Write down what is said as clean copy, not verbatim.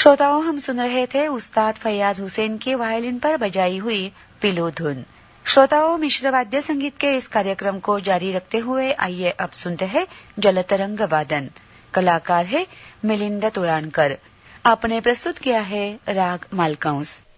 श्रोताओं, हम सुन रहे थे उस्ताद फैयाज हुसैन की वायलिन पर बजाई हुई पिलो धुन। श्रोताओं, मिश्र वाद्य संगीत के इस कार्यक्रम को जारी रखते हुए आइए अब सुनते हैं जलतरंग वादन। कलाकार है मिलिंद तुराणकर। आपने प्रस्तुत किया है राग मालकांस।